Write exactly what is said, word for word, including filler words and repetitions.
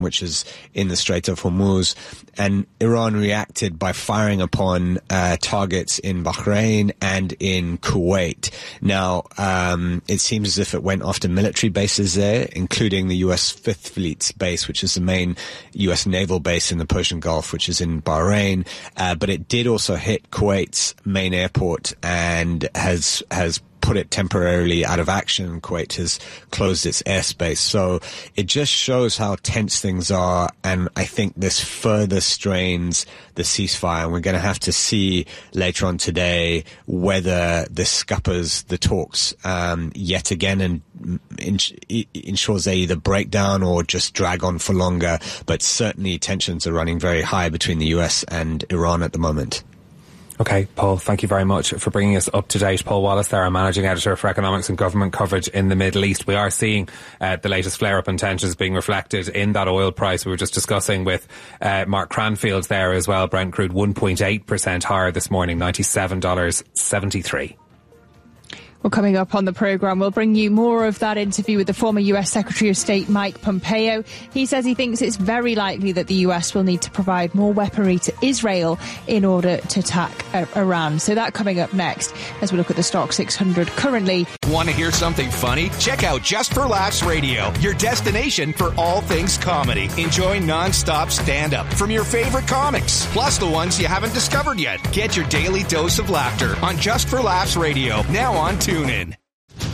which is in the Strait of Hormuz, and Iran reacted by firing upon uh, targets in Bahrain and in Kuwait. Now, um, it seems as if it went after military bases there, including the U S Fifth Fleet's base, which is the main U S naval base in the Persian Gulf, which is in Bahrain. Uh, but it did also hit Kuwait's main airport and has has put it temporarily out of action. Kuwait has closed its airspace. So it just shows how tense things are, and I think this further strains the ceasefire, and we're going to have to see later on today whether this scuppers the talks um, yet again and ins- ensures they either break down or just drag on for longer. But certainly tensions are running very high between the U S and Iran at the moment. Okay, Paul, thank you very much for bringing us up to date. Paul Wallace there, our Managing Editor for Economics and Government Coverage in the Middle East. We are seeing uh, the latest flare-up in tensions being reflected in that oil price. We were just discussing with uh, Mark Cranfield there as well. Brent crude one point eight percent higher this morning, ninety-seven dollars seventy-three. Well, coming up on the programme, we'll bring you more of that interview with the former U S Secretary of State Mike Pompeo. He says he thinks it's very likely that the U S will need to provide more weaponry to Israel in order to attack uh, Iran. So that coming up next as we look at the Stock six hundred currently. Want to hear something funny? Check out Just for Laughs Radio, your destination for all things comedy. Enjoy non-stop stand-up from your favorite comics, plus the ones you haven't discovered yet. Get your daily dose of laughter on Just for Laughs Radio, now on TuneIn.